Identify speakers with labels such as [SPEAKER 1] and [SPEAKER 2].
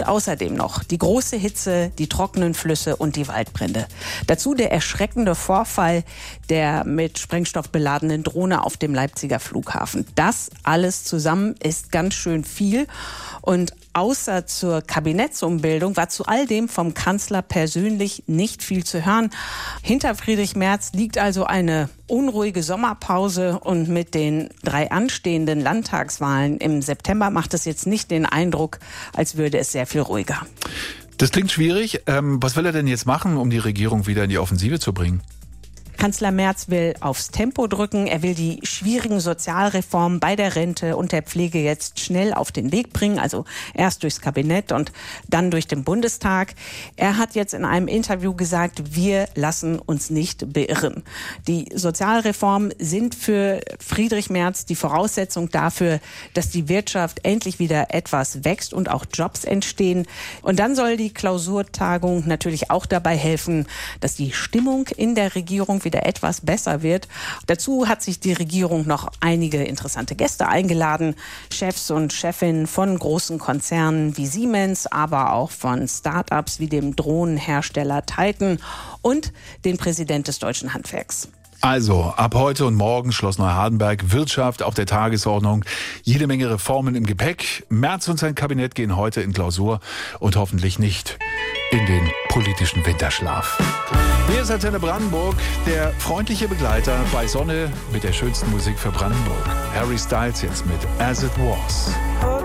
[SPEAKER 1] Und außerdem noch die große Hitze, die trockenen Flüsse und die Waldbrände. Dazu der erschreckende Vorfall der mit Sprengstoff beladenen Drohne auf dem Leipziger Flughafen. Das alles zusammen ist ganz schön viel. Und außer zur Kabinettsumbildung war zu all dem vom Kanzler persönlich nicht viel zu hören. Hinter Friedrich Merz liegt also eine unruhige Sommerpause und mit den 3 anstehenden Landtagswahlen im September macht es jetzt nicht den Eindruck, als würde es sehr viel ruhiger.
[SPEAKER 2] Das klingt schwierig. Was will er denn jetzt machen, um die Regierung wieder in die Offensive zu bringen?
[SPEAKER 1] Kanzler Merz will aufs Tempo drücken. Er will die schwierigen Sozialreformen bei der Rente und der Pflege jetzt schnell auf den Weg bringen. Also erst durchs Kabinett und dann durch den Bundestag. Er hat jetzt in einem Interview gesagt, wir lassen uns nicht beirren. Die Sozialreformen sind für Friedrich Merz die Voraussetzung dafür, dass die Wirtschaft endlich wieder etwas wächst und auch Jobs entstehen. Und dann soll die Klausurtagung natürlich auch dabei helfen, dass die Stimmung in der Regierung wieder etwas besser wird. Dazu hat sich die Regierung noch einige interessante Gäste eingeladen. Chefs und Chefinnen von großen Konzernen wie Siemens, aber auch von Start-ups wie dem Drohnenhersteller Titan und den Präsident des Deutschen Handwerks.
[SPEAKER 2] Also, ab heute und morgen Schloss Neuhardenberg, Wirtschaft auf der Tagesordnung, jede Menge Reformen im Gepäck. Merz und sein Kabinett gehen heute in Klausur und hoffentlich nicht in den politischen Winterschlaf. Hier ist Antenne Brandenburg, der freundliche Begleiter bei Sonne mit der schönsten Musik für Brandenburg. Harry Styles jetzt mit As It Was.